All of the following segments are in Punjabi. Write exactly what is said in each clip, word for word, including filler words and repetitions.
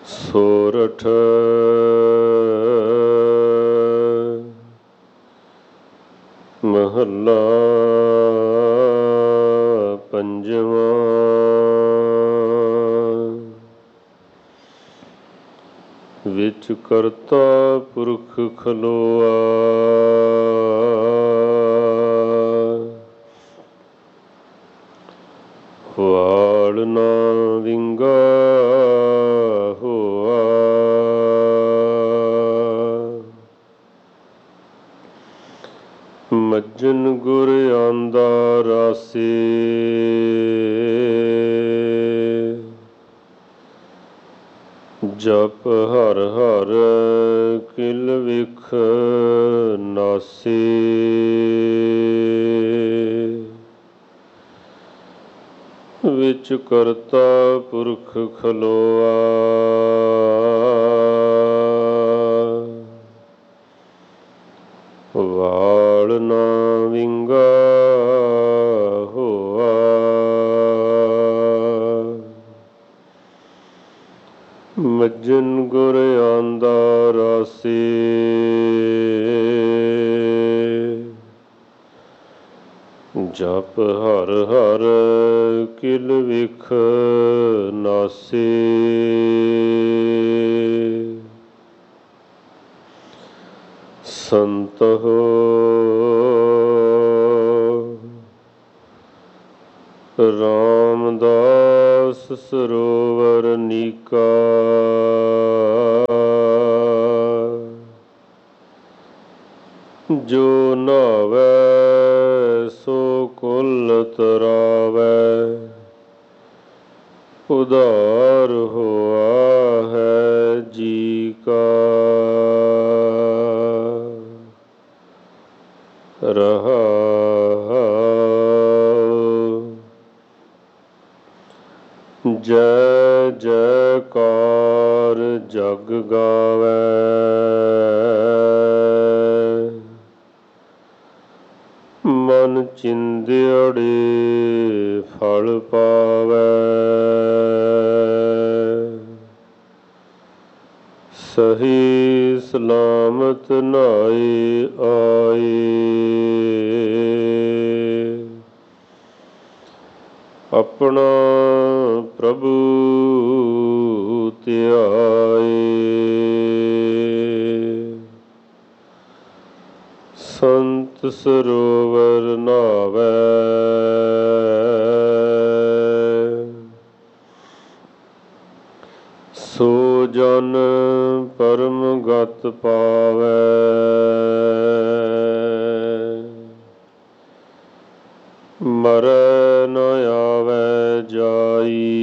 ਸੋਰਠ ਮਹੱਲਾ ਪੰਜਵਾਂ। ਵਿੱਚ ਕਰਤਾ ਪੁਰਖ ਖਲੋਆ, ਵਾਲ ਨਾ ਵਿੰਗਾ ਹੋਆ। ਮੱਜਨ ਗੁਰ ਆਂਦਾ ਰਾਸੇ, ਜਪ ਹਰ ਹਰ ਕਿਲ ਵਿਖ ਨਾਸੇ। ਵਿੱਚ ਕਰਤਾ ਪੁਰਖ ਖਲੋਆ, ਵਾਲ ਨਾ ਵਿੰਗਾ ਹੋਆ। ਮੱਜਨ ਗੁਰ ਆਂਦਾ ਰਾਸੇ, ਜਪ ਹਰ ਹਰ ਕਿਲ ਵਿਖ ਨਾਸੇ। ਸੰਤੋ ਰਾਮਦਾਸ ਸਰੋਵਰ ਨੀਕਾ, ਜੋ ਨਾਵੈ ਸੋ ਕੁਲ ਤਰਾਵੈ। ਉਧਾਰ ਹੋਆ ਹੈ ਜੀ ਕਾ, ਰਹਾਉ। ਜੈ ਜੈਕਾਰ ਜਗ ਗਾਵੈ, ਮਨ ਚਿੰਦਿਆੜੇ ਫਲ ਪਾਵੈ। ਸਹੀ ਸਲਾਮਤ ਨਾਇ ਆਏ, ਆਪਣਾ ਪ੍ਰਭੂ ਧਿਆਏ। ਸੰਤ ਸਰੋਵਰ ਨਾਵੈ, ਸੋ ਜਨ ਪਰਮ ਗਤ ਪਾਵੈ। ਮਰੈ ਨ ਆਵੈ ਜਾਈ,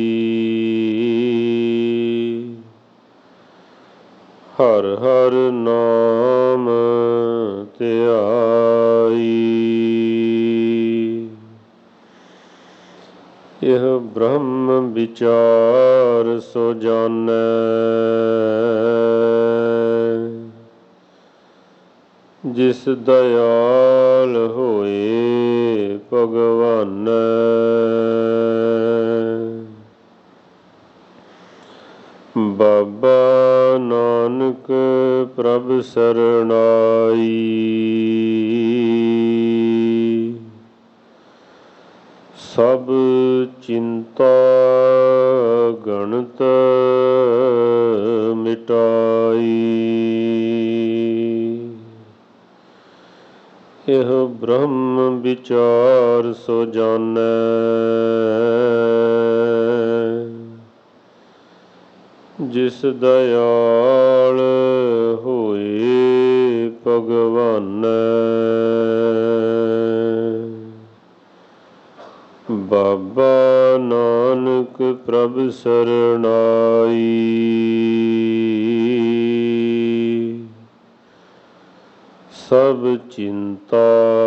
ਹਰ ਹਰ ਨਾਮ ਧਿਆਈ। ਇਹ ਬ੍ਰਹਮ ਵਿਚਾਰ ਸੋ ਜਾਣੈ, ਜਿਸ ਦਇਆਲ ਹੋਏ ਭਗਵਾਨੈ। ਬਾਬਾ ਨਾਨਕ ਪ੍ਰਭ ਸਰਣਾਈ, ਸਭ ਚਿੰਤਾ ਗਣਤ ਮਿਟਾਈ। ਇਹ ਬ੍ਰਹਮ ਵਿਚਾਰ ਸੋ ਜਾਣੈ, ਜਿਸ ਦਇਆਲ ਹੋਏ ਭਗਵਾਨੈ। ਬਾਬਾ ਨਾਨਕ ਪ੍ਰਭ ਸਰਣਾਈ, ਸਭ ਚਿੰਤਾ